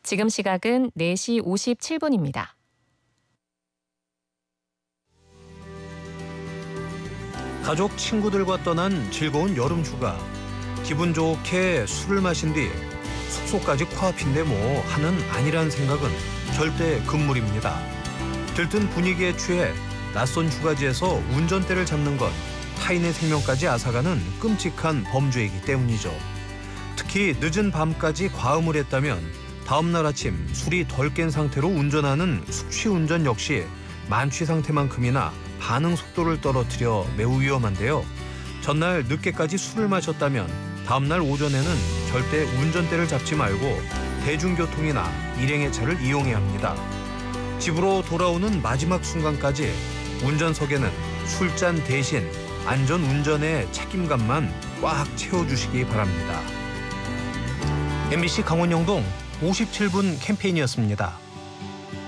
지금 시각은 4시 57분입니다. 가족, 친구들과 떠난 즐거운 여름 휴가. 기분 좋게 술을 마신 뒤 숙소까지 코앞인데 뭐 하는 아니란 생각은 절대 금물입니다. 들뜬 분위기에 취해 낯선 휴가지에서 운전대를 잡는 건 타인의 생명까지 앗아가는 끔찍한 범죄이기 때문이죠. 특히 늦은 밤까지 과음을 했다면 다음 날 아침 술이 덜 깬 상태로 운전하는 숙취운전 역시 만취 상태만큼이나 반응 속도를 떨어뜨려 매우 위험한데요. 전날 늦게까지 술을 마셨다면 다음 날 오전에는 절대 운전대를 잡지 말고 대중교통이나 일행의 차를 이용해야 합니다. 집으로 돌아오는 마지막 순간까지 운전석에는 술잔 대신 안전운전의 책임감만 꽉 채워주시기 바랍니다. MBC 강원영동 57분 캠페인이었습니다.